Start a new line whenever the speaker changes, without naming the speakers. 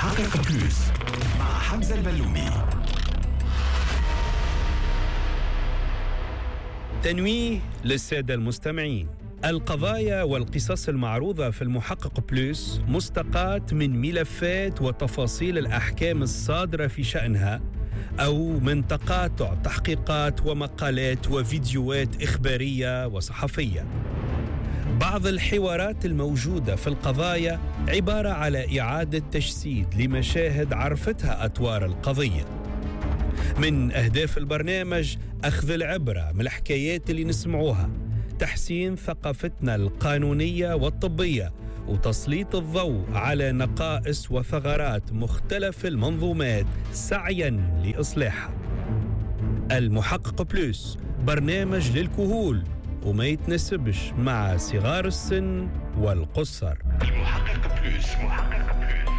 محقق بلوس مع حمزة البلومي.
تنويه للسادة المستمعين: القضايا والقصص المعروضة في المحقق بلوس مستقاة من ملفات وتفاصيل الأحكام الصادرة في شأنها، أو من تقاطع تحقيقات ومقالات وفيديوهات إخبارية وصحفية. بعض الحوارات الموجودة في القضايا عبارة على إعادة تجسيد لمشاهد عرفتها أطوار القضية. من أهداف البرنامج أخذ العبرة من الحكايات اللي نسمعوها، تحسين ثقافتنا القانونية والطبية، وتسليط الضوء على نقائص وثغرات مختلف المنظومات سعياً لإصلاحها. المحقق بلوس برنامج للكهول وما يتناسبش مع صغار السن والقصر.
المحقق بلوس.